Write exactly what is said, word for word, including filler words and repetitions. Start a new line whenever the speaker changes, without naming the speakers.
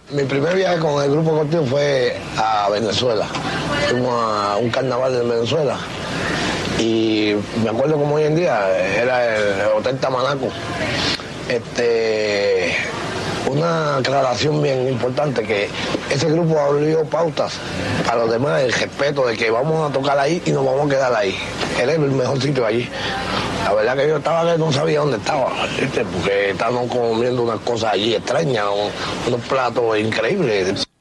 Mi primer viaje con el grupo Cortijo fue a Venezuela. Fuimos a un carnaval en Venezuela. Y me acuerdo como hoy en día, era el Hotel Tamanaco. Este, una aclaración bien importante, que ese grupo abrió pautas para los demás, el respeto de que vamos a tocar ahí y nos vamos a quedar ahí. Era el mejor sitio allí. La verdad que yo estaba que no sabía dónde estaba, ¿viste? Porque estábamos comiendo unas cosas allí extrañas, unos platos increíbles.